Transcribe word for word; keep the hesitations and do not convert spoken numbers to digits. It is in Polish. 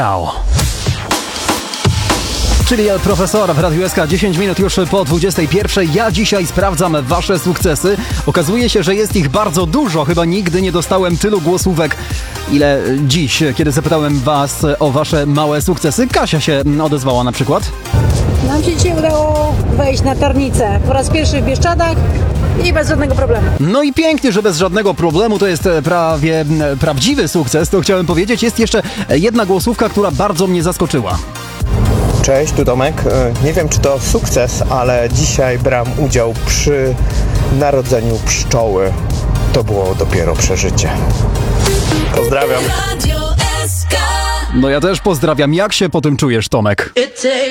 Au. Czyli El Profesor w Radiu S K, dziesięć minut już po dwudziestej pierwszej. Ja dzisiaj sprawdzam wasze sukcesy. Okazuje się, że jest ich bardzo dużo. Chyba nigdy nie dostałem tylu głosówek, ile dziś, kiedy zapytałem was o wasze małe sukcesy. Kasia się odezwała na przykład. Nam się dzisiaj udało wejść na Tarnicę po raz pierwszy w Bieszczadach i bez żadnego problemu. No i pięknie, że bez żadnego problemu, to jest prawie prawdziwy sukces, to chciałem powiedzieć. Jest jeszcze jedna głosówka, która bardzo mnie zaskoczyła. Cześć, tu Tomek. Nie wiem, czy to sukces, ale dzisiaj brałem udział przy narodzeniu pszczoły. To było dopiero przeżycie. Pozdrawiam. No ja też pozdrawiam. Jak się po tym czujesz, Tomek?